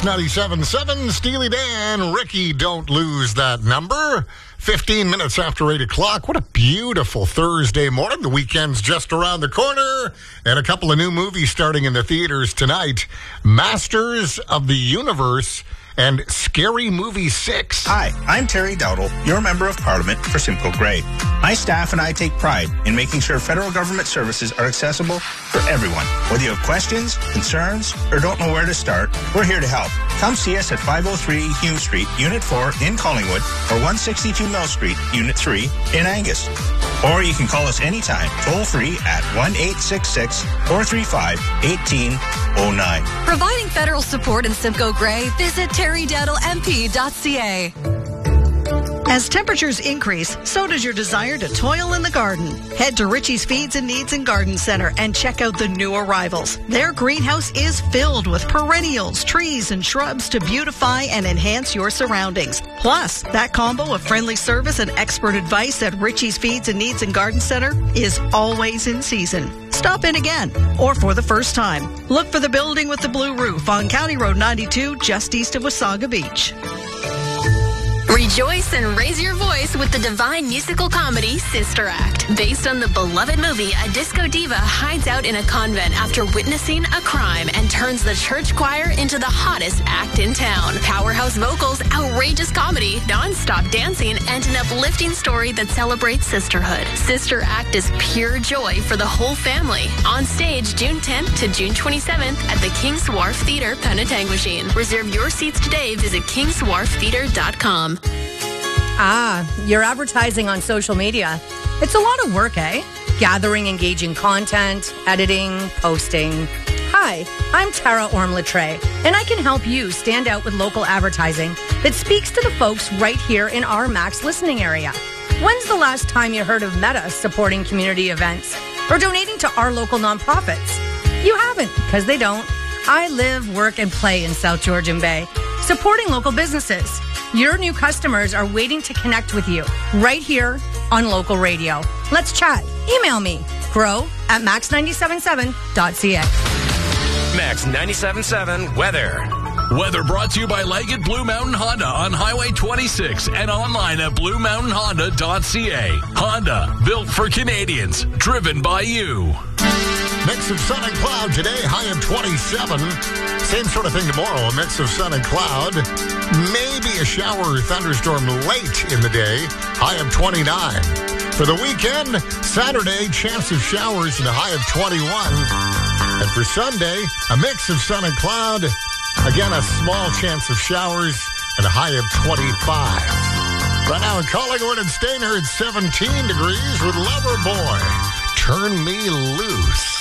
97.7, Steely Dan, Ricky, don't lose that number. 15 minutes after 8 o'clock. What a beautiful Thursday morning. The weekend's just around the corner. And a couple of new movies starting in the theaters tonight. Masters of the Universe and Scary Movie 6. Hi, I'm Terry Dowdle, your Member of Parliament for Simcoe Grey. My staff and I take pride in making sure federal government services are accessible for everyone. Whether you have questions, concerns, or don't know where to start, we're here to help. Come see us at 503 Hume Street, Unit 4 in Collingwood, or 162 Mill Street, Unit 3 in Angus. Or you can call us anytime, toll-free at 1-866-435-1809. Providing federal support in Simcoe Grey, visit terrydowdlemp.ca. As temperatures increase, so does your desire to toil in the garden. Head to Richie's Feeds and Needs and Garden Center and check out the new arrivals. Their greenhouse is filled with perennials, trees, and shrubs to beautify and enhance your surroundings. Plus, that combo of friendly service and expert advice at Richie's Feeds and Needs and Garden Center is always in season. Stop in again, or for the first time. Look for the building with the blue roof on County Road 92, just east of Wasaga Beach. Rejoice and raise your voice with the divine musical comedy Sister Act. Based on the beloved movie, a disco diva hides out in a convent after witnessing a crime and turns the church choir into the hottest act in town. Powerhouse vocals, outrageous comedy, non-stop dancing, and an uplifting story that celebrates sisterhood. Sister Act is pure joy for the whole family. On stage June 10th to June 27th at the King's Wharf Theatre, Penetanguishene. Reserve your seats today. Visit kingswharftheatre.com. You're advertising on social media. It's a lot of work, eh? Gathering engaging content, editing, posting. Hi, I'm Tara Orm-Latre, and I can help you stand out with local advertising that speaks to the folks right here in our Max listening area. When's the last time you heard of Meta supporting community events or donating to our local nonprofits? You haven't, because they don't. I live, work, and play in South Georgian Bay, supporting local businesses. Your new customers are waiting to connect with you right here on local radio. Let's chat. Email me, grow@max977.ca. Max 97.7 Weather. Weather brought to you by Leggett Blue Mountain Honda on Highway 26 and online at bluemountainhonda.ca. Honda, built for Canadians, driven by you. Mix of sun and cloud today, high of 27. Same sort of thing tomorrow, a mix of sun and cloud. Maybe a shower or thunderstorm late in the day, high of 29. For the weekend, Saturday, chance of showers and a high of 21. And for Sunday, a mix of sun and cloud. Again, a small chance of showers and a high of 25. Right now in Collingwood and Stayner, it's 17 degrees with Loverboy. Turn Me Loose.